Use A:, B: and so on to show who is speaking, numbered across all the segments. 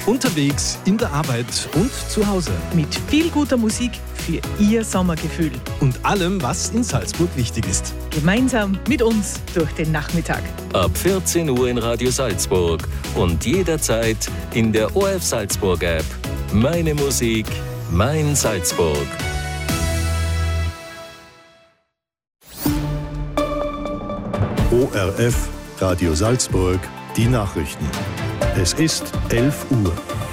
A: Unterwegs, in der Arbeit und zu Hause.
B: Mit viel guter Musik für Ihr Sommergefühl.
A: Und allem, was in Salzburg wichtig ist.
B: Gemeinsam mit uns durch den Nachmittag.
C: Ab 14 Uhr in Radio Salzburg und jederzeit in der ORF Salzburg App. Meine Musik, mein Salzburg.
D: ORF Radio Salzburg, die Nachrichten. Es ist 11 Uhr.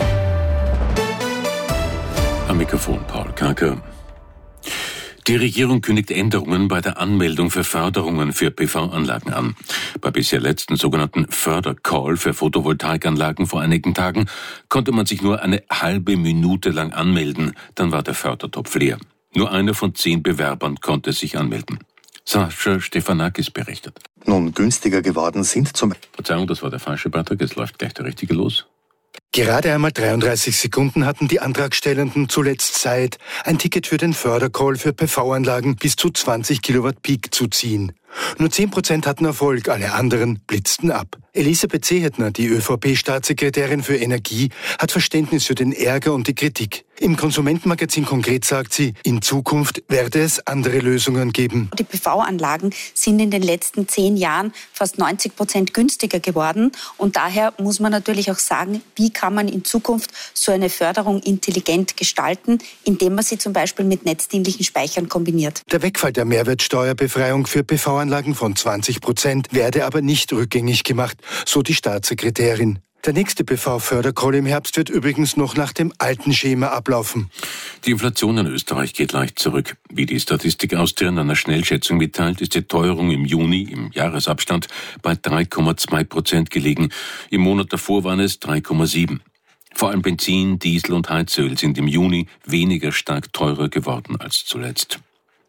E: Am Mikrofon Paul Karker. Die Regierung kündigt Änderungen bei der Anmeldung für Förderungen für PV-Anlagen an. Bei bisher letzten sogenannten Fördercall für Photovoltaikanlagen vor einigen Tagen konnte man sich nur eine halbe Minute lang anmelden, dann war der Fördertopf leer. Nur einer von 10 Bewerbern konnte sich anmelden. Sascha Stefanakis berichtet.
F: Nun günstiger geworden sind zum...
E: Verzeihung, das war der falsche Beitrag, es läuft gleich der richtige los.
G: Gerade einmal 33 Sekunden hatten die Antragstellenden zuletzt Zeit, ein Ticket für den Fördercall für PV-Anlagen bis zu 20 Kilowatt Peak zu ziehen. Nur 10% hatten Erfolg, alle anderen blitzten ab. Elisabeth Seehetner, die ÖVP-Staatssekretärin für Energie, hat Verständnis für den Ärger und die Kritik. Im Konsumentenmagazin Konkret sagt sie, in Zukunft werde es andere Lösungen geben.
H: Die PV-Anlagen sind in den letzten 10 Jahren fast 90% günstiger geworden. Und daher muss man natürlich auch sagen, wie kann man in Zukunft so eine Förderung intelligent gestalten, indem man sie zum Beispiel mit netzdienlichen Speichern kombiniert.
G: Der Wegfall der Mehrwertsteuerbefreiung für PV-Anlagen von 20% werde aber nicht rückgängig gemacht, so die Staatssekretärin. Der nächste PV-Fördercall im Herbst wird übrigens noch nach dem alten Schema ablaufen.
E: Die Inflation in Österreich geht leicht zurück. Wie die Statistik Austria in einer Schnellschätzung mitteilt, ist die Teuerung im Juni, im Jahresabstand, bei 3,2% gelegen. Im Monat davor waren es 3,7%. Vor allem Benzin, Diesel und Heizöl sind im Juni weniger stark teurer geworden als zuletzt.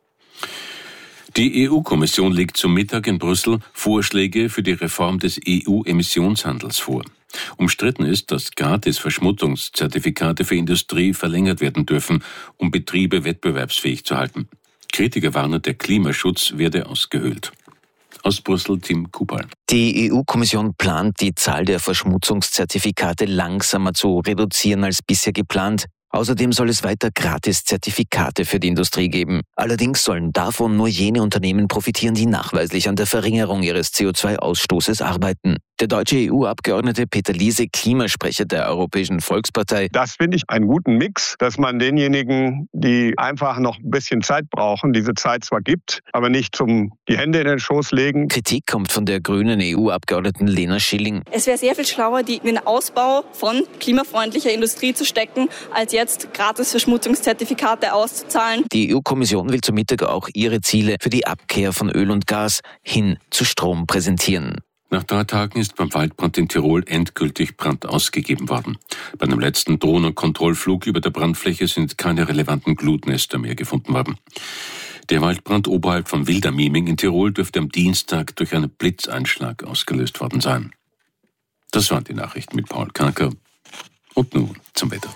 E: Die EU-Kommission legt zum Mittag in Brüssel Vorschläge für die Reform des EU-Emissionshandels vor. Umstritten ist, dass Gratis-Verschmutzungszertifikate für Industrie verlängert werden dürfen, um Betriebe wettbewerbsfähig zu halten. Kritiker warnen, der Klimaschutz werde ausgehöhlt. Aus Brüssel, Tim Kupal.
I: Die EU-Kommission plant, die Zahl der Verschmutzungszertifikate langsamer zu reduzieren als bisher geplant. Außerdem soll es weiter Gratis-Zertifikate für die Industrie geben. Allerdings sollen davon nur jene Unternehmen profitieren, die nachweislich an der Verringerung ihres CO2-Ausstoßes arbeiten. Der deutsche EU-Abgeordnete Peter Liese, Klimasprecher der Europäischen Volkspartei.
J: Das finde ich einen guten Mix, dass man denjenigen, die einfach noch ein bisschen Zeit brauchen, diese Zeit zwar gibt, aber nicht zum die Hände in den Schoß legen.
I: Kritik kommt von der grünen EU-Abgeordneten Lena Schilling.
K: Es wäre sehr viel schlauer, die in den Ausbau von klimafreundlicher Industrie zu stecken, als jetzt gratis Verschmutzungszertifikate auszuzahlen.
I: Die EU-Kommission will zum Mittag auch ihre Ziele für die Abkehr von Öl und Gas hin zu Strom präsentieren.
E: Nach 3 Tagen ist beim Waldbrand in Tirol endgültig Brand ausgegeben worden. Bei einem letzten Drohnenkontrollflug über der Brandfläche sind keine relevanten Glutnester mehr gefunden worden. Der Waldbrand oberhalb von Wildermieming in Tirol dürfte am Dienstag durch einen Blitzeinschlag ausgelöst worden sein. Das waren die Nachrichten mit Paul Karker. Und nun zum Wetter.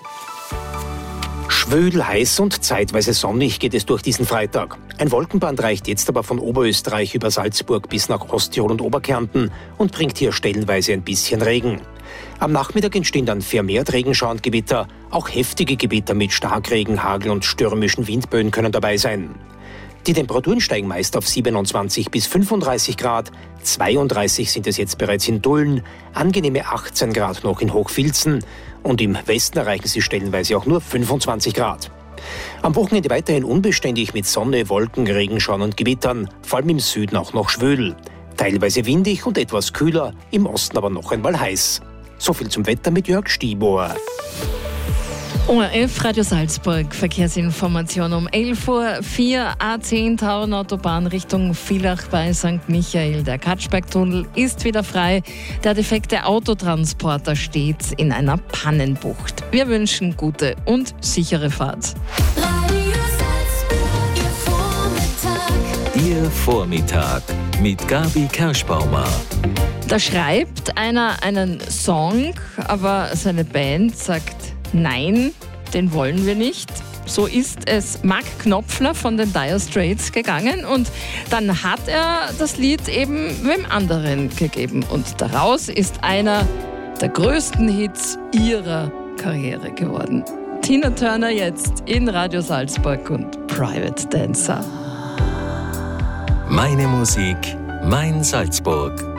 L: Schwül, heiß und zeitweise sonnig geht es durch diesen Freitag. Ein Wolkenband reicht jetzt aber von Oberösterreich über Salzburg bis nach Osttirol und Oberkärnten und bringt hier stellenweise ein bisschen Regen. Am Nachmittag entstehen dann vermehrt Regenschauer und Gewitter. Auch heftige Gewitter mit Starkregen, Hagel und stürmischen Windböen können dabei sein. Die Temperaturen steigen meist auf 27 bis 35 Grad, 32 sind es jetzt bereits in Dullen, angenehme 18 Grad noch in Hochfilzen und im Westen erreichen sie stellenweise auch nur 25 Grad. Am Wochenende weiterhin unbeständig mit Sonne, Wolken, Regenschauern und Gewittern, vor allem im Süden auch noch schwül. Teilweise windig und etwas kühler, im Osten aber noch einmal heiß. So viel zum Wetter mit Jörg Stieber.
M: ORF Radio Salzburg, Verkehrsinformation um 11:04 Uhr, A10 Tauernautobahn Richtung Villach bei St. Michael. Der Katschbergtunnel ist wieder frei. Der defekte Autotransporter steht in einer Pannenbucht. Wir wünschen gute und sichere Fahrt.
C: Ihr Vormittag mit Gabi Kerschbaumer.
M: Da schreibt einer einen Song, aber seine Band sagt, nein, den wollen wir nicht. So ist es Mark Knopfler von den Dire Straits gegangen und dann hat er das Lied eben wem anderen gegeben. Und daraus ist einer der größten Hits ihrer Karriere geworden. Tina Turner jetzt in Radio Salzburg und Private Dancer.
C: Meine Musik, mein Salzburg.